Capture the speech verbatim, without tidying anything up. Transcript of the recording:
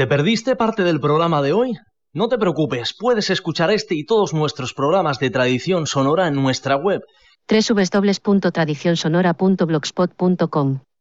¿Te perdiste parte del programa de hoy? No te preocupes, puedes escuchar este y todos nuestros programas de Tradición Sonora en nuestra web doble u doble u doble u punto tradición sonora punto blogspot punto com.